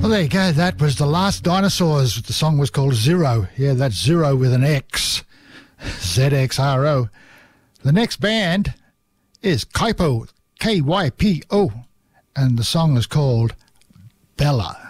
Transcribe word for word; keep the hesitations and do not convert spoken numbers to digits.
Well, there you go. That was The Last Dinosaurs. The song was called Zero. Yeah, that's Zero with an X. Z X R O. The next band is Kypo, K Y P O, and the song is called Bella.